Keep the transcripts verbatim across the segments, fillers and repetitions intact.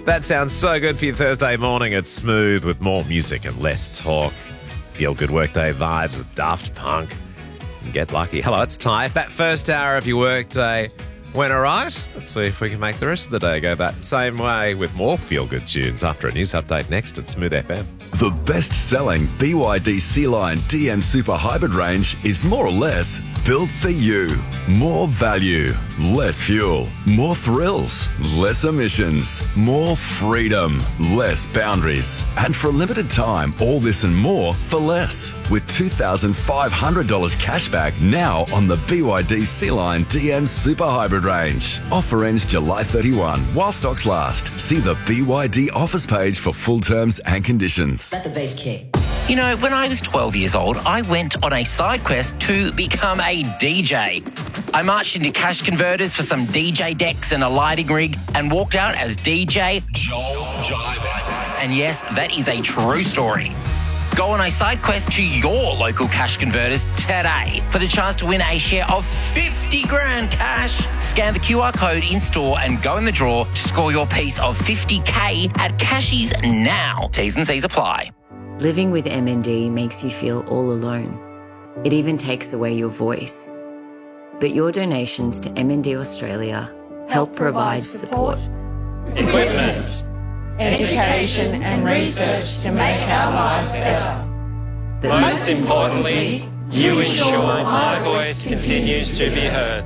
That sounds so good for your Thursday morning. It's smooth with more music and less talk. Feel good workday vibes with Daft Punk. Get lucky. Hello, it's Ty. That first hour of your workday went all right. Let's see if we can make the rest of the day go that same way with more feel-good tunes after a news update next at Smooth F M. The best-selling B Y D C-Line D M Super Hybrid range is more or less built for you. More value, less fuel, more thrills, less emissions, more freedom, less boundaries. And for a limited time, all this and more for less. With two thousand five hundred dollars cash back now on the B Y D C-Line D M Super Hybrid range. Offer ends July thirty-first while stocks last. See the B Y D offers page for full terms and conditions. Let the bass kick. You know, when I was twelve years old, I went on a side quest to become a D J. I marched into cash converters for some D J decks and a lighting rig and walked out as D J Joel Jiven. And yes, that is a true story. Go on a side quest to your local cash converters today for the chance to win a share of fifty grand cash. Scan the Q R code in store and go in the draw to score your piece of fifty K at Cashies now. T's and C's apply. Living with M N D makes you feel all alone. It even takes away your voice. But your donations to M N D Australia help provide support, equipment, education and research to make our lives better. But most importantly, you ensure my voice continues to be heard.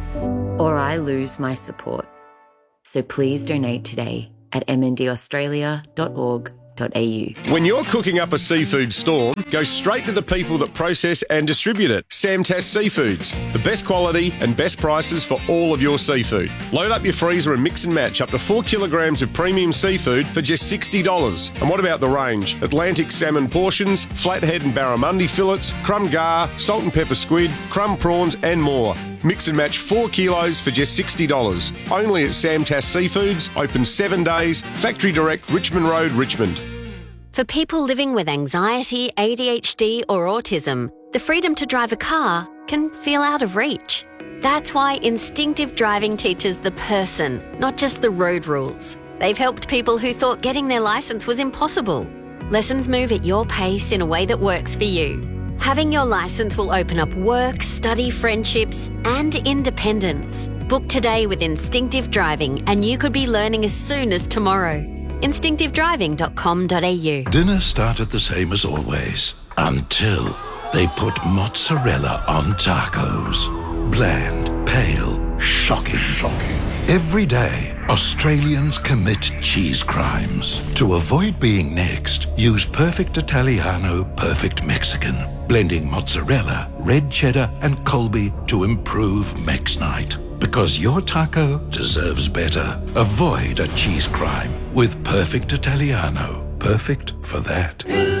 or I lose my support. So please donate today at m n d australia dot org dot a u. When you're cooking up a seafood storm, go straight to the people that process and distribute it. Samtas Seafoods, the best quality and best prices for all of your seafood. Load up your freezer and mix and match up to four kilograms of premium seafood for just sixty dollars. And what about the range? Atlantic salmon portions, flathead and barramundi fillets, crumb gar, salt and pepper squid, crumb prawns and more. Mix and match four kilos for just sixty dollars. Only at Samtas Seafoods, open seven days, Factory Direct, Richmond Road, Richmond. For people living with anxiety, A D H D or autism, the freedom to drive a car can feel out of reach. That's why Instinctive Driving teaches the person, not just the road rules. They've helped people who thought getting their licence was impossible. Lessons move at your pace in a way that works for you. Having your licence will open up work, study, friendships and independence. Book today with Instinctive Driving and you could be learning as soon as tomorrow. instinctive driving dot com dot a u. Dinner started the same as always, until they put mozzarella on tacos. Bland, pale, shocking. Shocking. Every day, Australians commit cheese crimes. To avoid being next, use Perfect Italiano, Perfect Mexican, blending mozzarella, red cheddar and Colby to improve Mex Night. Because your taco deserves better. Avoid a cheese crime with Perfect Italiano. Perfect for that.